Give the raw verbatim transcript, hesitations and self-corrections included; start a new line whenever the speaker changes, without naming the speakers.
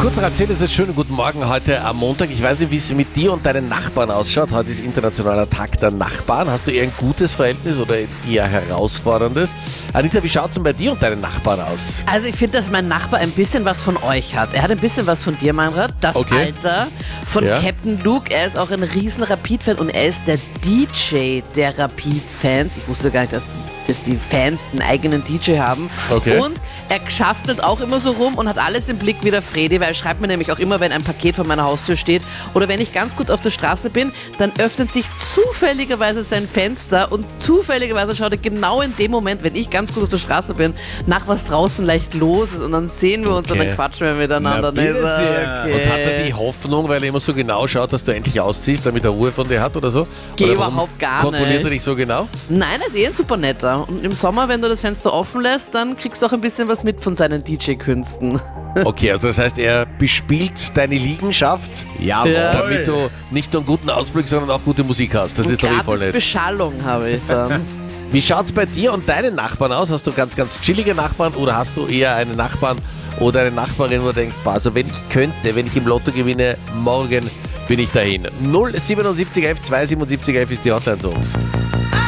Kurz erzählt, es schönen guten Morgen heute am Montag. Ich weiß nicht, wie es mit dir und deinen Nachbarn ausschaut. Heute ist internationaler Tag der Nachbarn. Hast du eher ein gutes Verhältnis oder eher herausforderndes? Anita, wie schaut es denn bei dir und deinen Nachbarn aus?
Also ich finde, dass mein Nachbar ein bisschen was von euch hat. Er hat ein bisschen was von dir, Meinrad. Das
Okay.
Alter von
Ja.
Captain Luke. Er ist auch ein riesen Rapid-Fan und er ist der D J der Rapid-Fans. Ich wusste gar nicht, dass die, dass die Fans einen eigenen D J haben.
Okay.
Und er schaftelt auch immer so rum und hat alles im Blick wie der Fredi, weil er schreibt mir nämlich auch immer, wenn ein Paket vor meiner Haustür steht oder wenn ich ganz kurz auf der Straße bin, dann öffnet sich zufälligerweise sein Fenster und zufälligerweise schaut er genau in dem Moment, wenn ich ganz kurz auf der Straße bin, nach was draußen leicht los ist und dann sehen wir uns
Okay.
und dann quatschen wir miteinander.
Na, bitte
Und ich so,
sehr.
okay.
Und hat er die Hoffnung, weil er immer so genau schaut, dass du endlich ausziehst, damit er Ruhe von dir hat oder so?
Geh
Oder warum
überhaupt gar
kontrolliert
nicht.
er dich so genau?
Nein, er ist eh ein super netter. Und im Sommer, wenn du das Fenster offen lässt, dann kriegst du auch ein bisschen was mit von seinen D J-Künsten.
Okay, also das heißt, er bespielt deine Liegenschaft,
Ja.
damit du nicht nur einen guten Ausblick, sondern auch gute Musik hast. Das
Und
ist doch eh voll
gratis
nett.
Beschallung habe ich dann.
Wie schaut's bei dir und deinen Nachbarn aus? Hast du ganz, ganz chillige Nachbarn oder hast du eher einen Nachbarn oder eine Nachbarin, wo du denkst, boah, also wenn ich könnte, wenn ich im Lotto gewinne, morgen bin ich dahin. null siebenundsiebzig elf zweihundertsiebenundsiebzig elf ist die Hotline zu uns.